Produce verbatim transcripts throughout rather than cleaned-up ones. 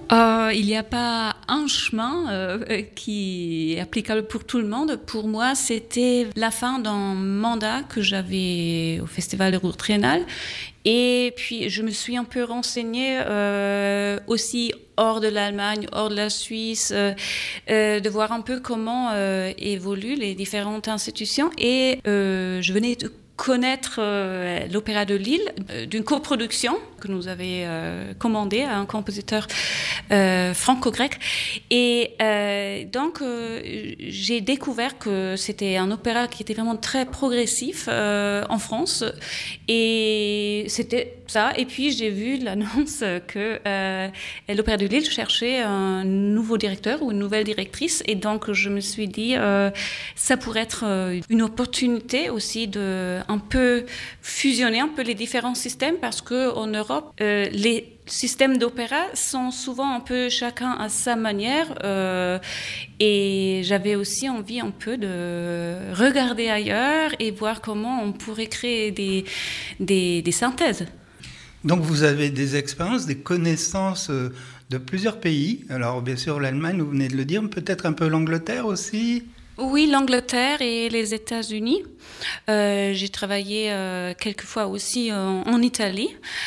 Euh, il n'y a pas un chemin euh, qui est applicable pour tout le monde. Pour moi, c'était la fin d'un mandat que j'avais au Festival de Ruhr Triennale. Et puis, je me suis un peu renseignée euh, aussi hors de l'Allemagne, hors de la Suisse, euh, euh, de voir un peu comment euh, évoluent les différentes institutions. Et euh, je venais de connaître euh, l'Opéra de Lille euh, d'une coproduction que nous avions euh, commandée à un compositeur euh, franco-grec. Et euh, donc, euh, j'ai découvert que c'était un opéra qui était vraiment très progressif euh, en France. Et c'était ça. Et puis, j'ai vu l'annonce que euh, l'Opéra de Lille cherchait un nouveau directeur ou une nouvelle directrice. Et donc, je me suis dit, euh, ça pourrait être euh, une opportunité aussi de un peu fusionner un peu les différents systèmes, parce qu'en Europe, euh, les systèmes d'opéra sont souvent un peu chacun à sa manière, euh, et j'avais aussi envie un peu de regarder ailleurs et voir comment on pourrait créer des, des, des synthèses. Donc vous avez des expériences, des connaissances de plusieurs pays. Alors bien sûr l'Allemagne, vous venez de le dire, mais peut-être un peu l'Angleterre aussi. Oui, l'Angleterre et les États-Unis. Euh, j'ai travaillé euh, quelques fois aussi en, en Italie.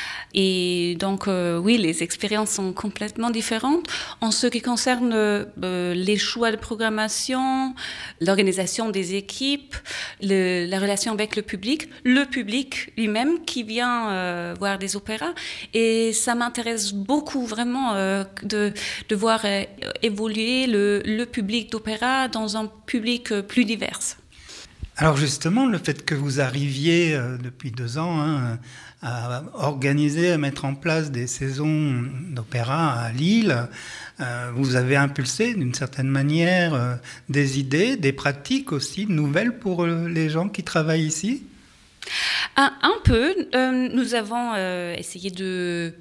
Et donc, euh, oui, les expériences sont complètement différentes. En ce qui concerne euh, les choix de programmation, l'organisation des équipes, le, la relation avec le public, le public lui-même qui vient euh, voir des opéras. Et ça m'intéresse beaucoup vraiment euh, de, de voir euh, évoluer le, le public d'opéra dans un public euh, plus divers. Alors justement, le fait que vous arriviez euh, depuis deux ans hein, à organiser, à mettre en place des saisons d'opéra à Lille, euh, vous avez impulsé d'une certaine manière euh, des idées, des pratiques aussi nouvelles pour euh, les gens qui travaillent ici ? Un, un peu. Euh, nous avons euh, essayé de...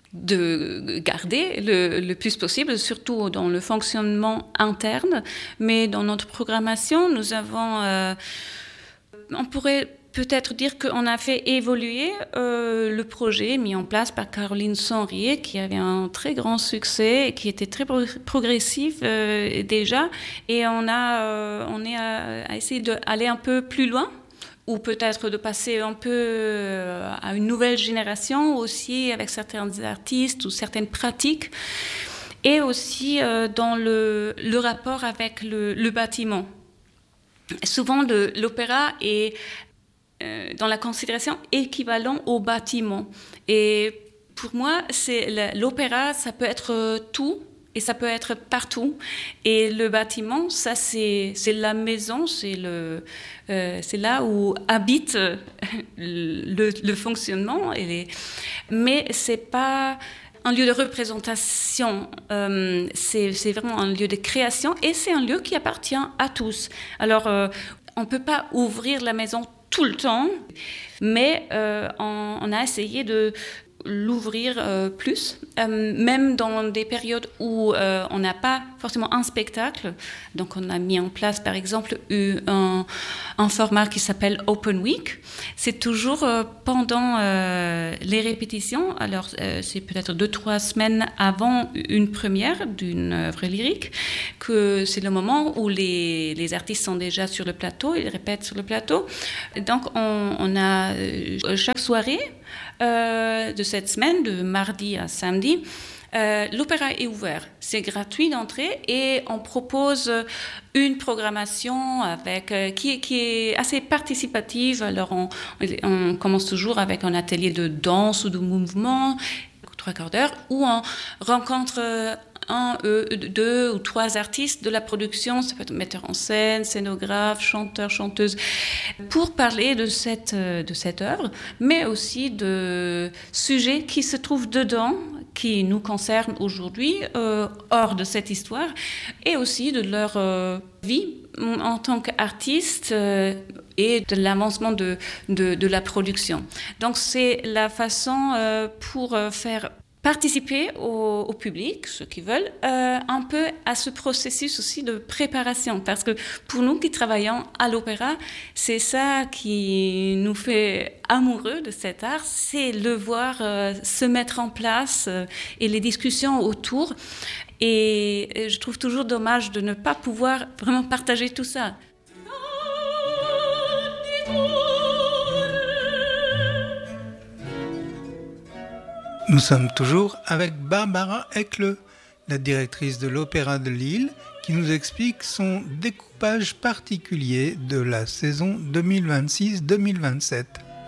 de garder le, le plus possible, surtout dans le fonctionnement interne, mais dans notre programmation, nous avons, euh, on pourrait peut-être dire qu'on a fait évoluer euh, le projet mis en place par Caroline Sonrier, qui avait un très grand succès et qui était très pro- progressif euh, déjà, et on a, euh, on est à, à essayer d'aller un peu plus loin, ou peut-être de passer un peu à une nouvelle génération aussi avec certains artistes ou certaines pratiques, et aussi euh, dans le, le rapport avec le, le bâtiment. Souvent, le, l'opéra est euh, dans la considération équivalent au bâtiment. Et pour moi, c'est, l'opéra, ça peut être tout, et ça peut être partout. Et le bâtiment, ça, c'est, c'est la maison, c'est, le, euh, c'est là où habite le, le fonctionnement. Et les... Mais ce n'est pas un lieu de représentation, euh, c'est, c'est vraiment un lieu de création, et c'est un lieu qui appartient à tous. Alors, euh, on ne peut pas ouvrir la maison tout le temps, mais euh, on, on a essayé de l'ouvrir euh, plus, euh, même dans des périodes où euh, on n'a pas forcément un spectacle. Donc on a mis en place par exemple un, un format qui s'appelle Open Week. C'est toujours euh, pendant euh, les répétitions, alors euh, c'est peut-être deux, trois semaines avant une première d'une œuvre lyrique, que c'est le moment où les, les artistes sont déjà sur le plateau, ils répètent sur le plateau. Donc on, on a euh, chaque soirée Euh, de cette semaine, de mardi à samedi, euh, l'opéra est ouvert. C'est gratuit d'entrée et on propose une programmation avec, euh, qui, qui est assez participative. Alors on, on commence toujours avec un atelier de danse ou de mouvement, trois quarts d'heure, où on rencontre euh, un, euh, deux ou trois artistes de la production, ça peut être metteur en scène, scénographe, chanteur, chanteuse, pour parler de cette, de cette œuvre, mais aussi de sujets qui se trouvent dedans, qui nous concernent aujourd'hui, euh, hors de cette histoire, et aussi de leur euh, vie en tant qu'artiste euh, et de l'avancement de, de, de la production. Donc c'est la façon euh, pour faire participer au, au public, ceux qui veulent, euh, un peu à ce processus aussi de préparation. Parce que pour nous qui travaillons à l'opéra, c'est ça qui nous fait amoureux de cet art, c'est le voir euh, se mettre en place euh, et les discussions autour. Et, et je trouve toujours dommage de ne pas pouvoir vraiment partager tout ça. Nous sommes toujours avec Barbara Eckle, la directrice de l'Opéra de Lille, qui nous explique son découpage particulier de la saison deux mille vingt-six deux mille vingt-sept.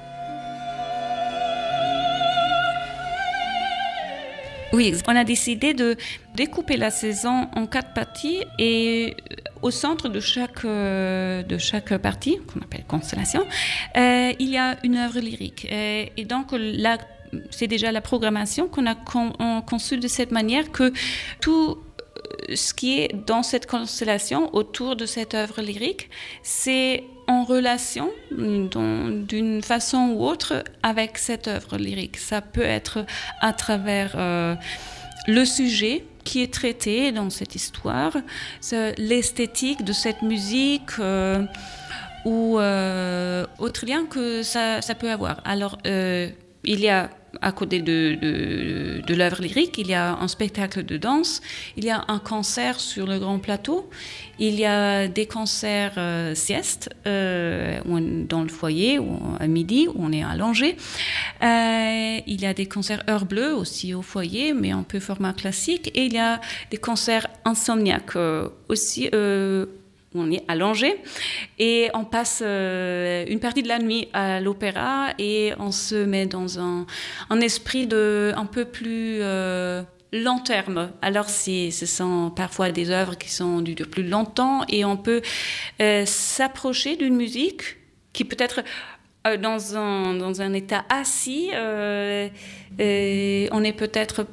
Oui, on a décidé de découper la saison en quatre parties et au centre de chaque, de chaque partie, qu'on appelle constellation, euh, il y a une œuvre lyrique. Et, et donc, la c'est déjà la programmation qu'on a con, conçue de cette manière que tout ce qui est dans cette constellation autour de cette œuvre lyrique, c'est en relation dans, d'une façon ou autre avec cette œuvre lyrique. Ça peut être à travers euh, le sujet qui est traité dans cette histoire, l'esthétique de cette musique euh, ou euh, autre lien que ça, ça peut avoir. Alors, euh, il y a à côté de, de, de l'œuvre lyrique, il y a un spectacle de danse, il y a un concert sur le grand plateau, il y a des concerts euh, siestes euh, dans le foyer ou à midi où on est allongé. Euh, il y a des concerts heure bleue aussi au foyer, mais un peu format classique. Et il y a des concerts insomniaques euh, aussi euh, on est allongé et on passe euh, une partie de la nuit à l'opéra et on se met dans un, un esprit de un peu plus euh, long terme. Alors c'est, ce sont parfois des œuvres qui sont durent plus longtemps et on peut euh, s'approcher d'une musique qui peut être euh, dans un dans un état assis. Euh, et on est peut-être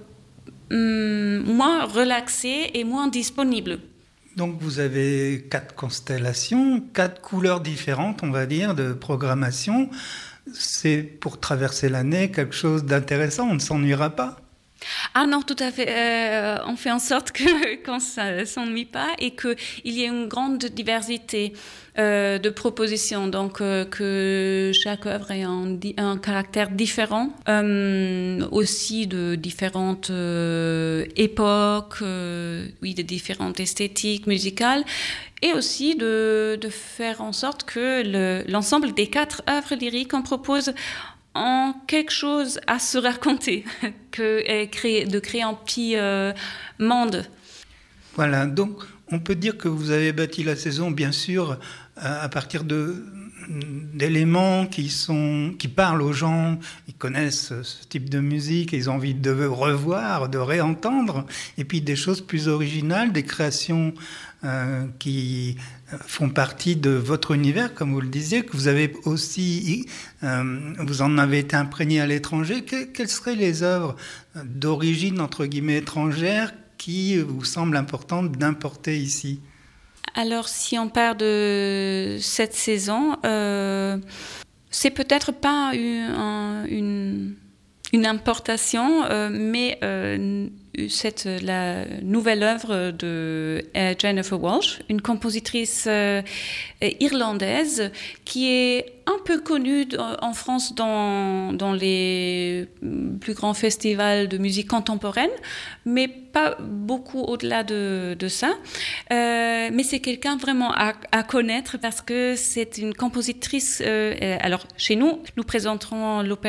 hum, moins relaxé et moins disponible. Donc vous avez quatre constellations, quatre couleurs différentes, on va dire, de programmation. C'est pour traverser l'année quelque chose d'intéressant, on ne s'ennuiera pas. Ah non, tout à fait. Euh, on fait en sorte que, qu'on ne s'ennuie pas et qu'il y ait une grande diversité euh, de propositions. Donc, euh, que chaque œuvre ait un, un caractère différent, euh, aussi de différentes euh, époques, euh, oui, de différentes esthétiques musicales. Et aussi de, de faire en sorte que le, l'ensemble des quatre œuvres lyriques qu'on propose en quelque chose à se raconter, que, et créer, de créer un petit euh, monde. Voilà, donc on peut dire que vous avez bâti la saison, bien sûr, à partir de, d'éléments qui, sont, qui parlent aux gens, ils connaissent ce type de musique, ils ont envie de revoir, de réentendre, et puis des choses plus originales, des créations euh, qui font partie de votre univers, comme vous le disiez, que vous avez aussi, euh, vous en avez été imprégné à l'étranger. Que, quelles seraient les œuvres d'origine, entre guillemets, étrangère qui vous semblent importantes d'importer ici ? Alors, si on part de cette saison, euh, c'est peut-être pas une, un, une, une importation, euh, mais euh, cette, la nouvelle œuvre de Jennifer Walshe, une compositrice euh, irlandaise qui est un peu connue en France dans, dans les plus grands festivals de musique contemporaine, mais pas beaucoup au-delà de, de ça. Euh, mais c'est quelqu'un vraiment à, à connaître parce que c'est une compositrice. Euh, alors, chez nous, nous présenterons l'opéra